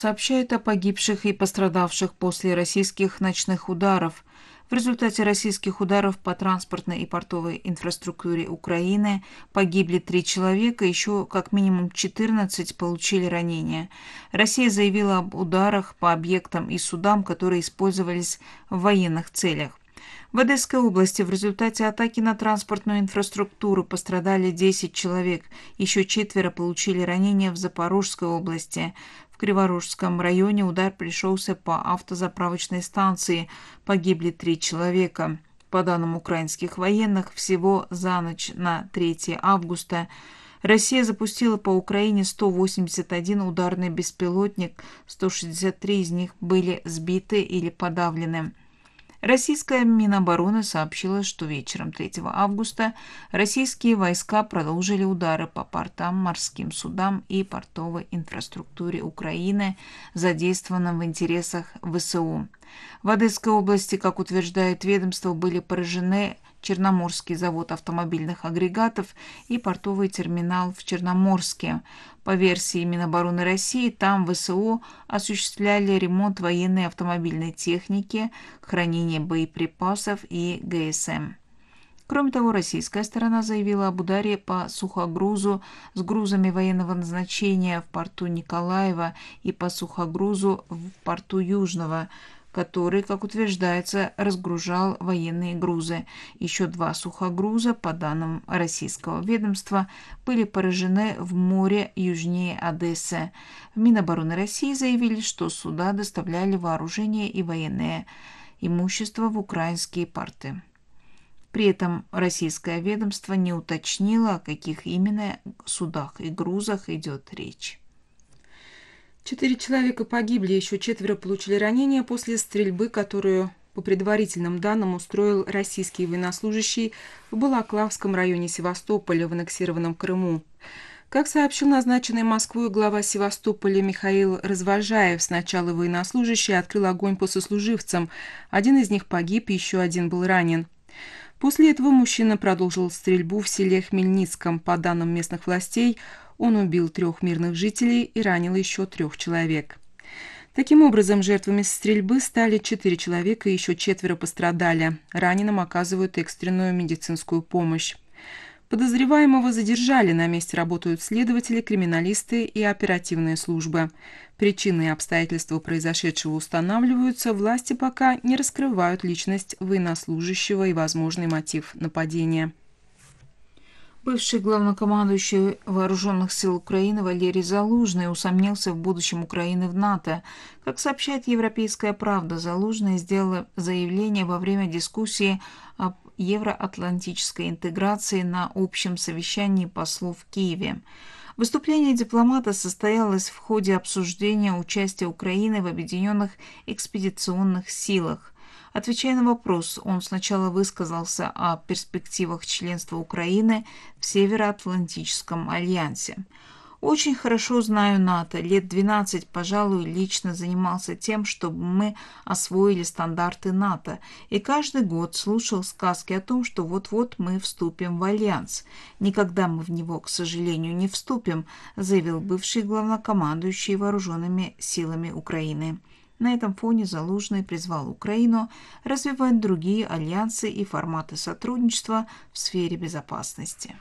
Сообщают о погибших и пострадавших после российских ночных ударов. В результате российских ударов по транспортной и портовой инфраструктуре Украины погибли 3 человека, еще как минимум 14 получили ранения. Россия заявила об ударах по объектам и судам, которые использовались в военных целях. В Одесской области в результате атаки на транспортную инфраструктуру пострадали 10 человек, еще 4 получили ранения в Запорожской области. В Криворожском районе удар пришелся по автозаправочной станции, погибли 3 человека. По данным украинских военных, всего за ночь на 3 августа Россия запустила по Украине 181 ударный беспилотник, 163 из них были сбиты или подавлены. Российская Минобороны сообщила, что вечером 3 августа российские войска продолжили удары по портам, морским судам и портовой инфраструктуре Украины, задействованным в интересах ВСУ. В Одесской области, как утверждает ведомство, были поражены Черноморский завод автомобильных агрегатов и портовый терминал в Черноморске. По версии Минобороны России, там ВСУ осуществляли ремонт военной автомобильной техники, хранение боеприпасов и ГСМ. Кроме того, российская сторона заявила об ударе по сухогрузу с грузами военного назначения в порту Николаева и по сухогрузу в порту Южного, который, как утверждается, разгружал военные грузы. Еще 2 сухогруза, по данным российского ведомства, были поражены в море южнее Одессы. В Минобороны России заявили, что суда доставляли вооружение и военное имущество в украинские порты. При этом российское ведомство не уточнило, о каких именно судах и грузах идет речь. 4 человека погибли, еще 4 получили ранения после стрельбы, которую, по предварительным данным, устроил российский военнослужащий в Балаклавском районе Севастополя в аннексированном Крыму. Как сообщил назначенный Москвой глава Севастополя Михаил Развожаев, сначала военнослужащий открыл огонь по сослуживцам. Один из них погиб, еще один был ранен. После этого мужчина продолжил стрельбу в селе Хмельницком. По данным местных властей, он убил 3 мирных жителей и ранил еще 3 человек. Таким образом, жертвами стрельбы стали 4 человека и еще 4 пострадали. Раненым оказывают экстренную медицинскую помощь. Подозреваемого задержали, на месте работают следователи, криминалисты и оперативные службы. Причины и обстоятельства произошедшего устанавливаются, власти пока не раскрывают личность военнослужащего и возможный мотив нападения. Бывший главнокомандующий Вооруженных сил Украины Валерий Залужный усомнился в будущем Украины в НАТО. Как сообщает «Европейская правда», Залужный сделал заявление во время дискуссии об евроатлантической интеграции на общем совещании послов в Киеве. Выступление дипломата состоялось в ходе обсуждения участия Украины в объединенных экспедиционных силах. Отвечая на вопрос, он сначала высказался о перспективах членства Украины в Североатлантическом альянсе. «Очень хорошо знаю НАТО. Лет 12, пожалуй, лично занимался тем, чтобы мы освоили стандарты НАТО. И каждый год слушал сказки о том, что вот-вот мы вступим в альянс. Никогда мы в него, к сожалению, не вступим», заявил бывший главнокомандующий Вооруженными силами Украины. На этом фоне Залужный призвал Украину развивать другие альянсы и форматы сотрудничества в сфере безопасности.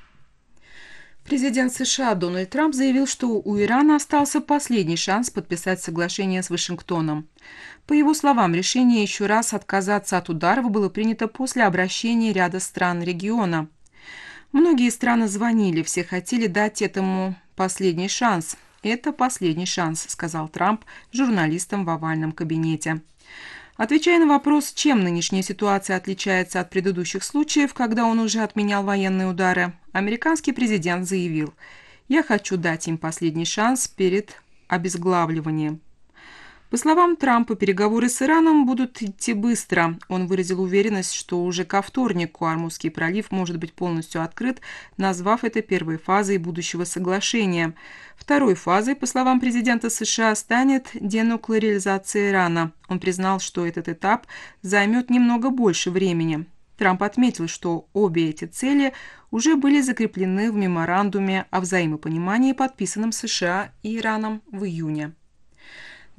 Президент США Дональд Трамп заявил, что у Ирана остался последний шанс подписать соглашение с Вашингтоном. По его словам, решение еще раз отказаться от ударов было принято после обращения ряда стран региона. Многие страны звонили, все хотели дать этому последний шанс. «Это последний шанс», — сказал Трамп журналистам в овальном кабинете. Отвечая на вопрос, чем нынешняя ситуация отличается от предыдущих случаев, когда он уже отменял военные удары, американский президент заявил: «Я хочу дать им последний шанс перед обезглавливанием». По словам Трампа, переговоры с Ираном будут идти быстро. Он выразил уверенность, что уже ко вторнику Ормузский пролив может быть полностью открыт, назвав это первой фазой будущего соглашения. Второй фазой, по словам президента США, станет денуклеаризация Ирана. Он признал, что этот этап займет немного больше времени. Трамп отметил, что обе эти цели уже были закреплены в меморандуме о взаимопонимании, подписанном США и Ираном в июне.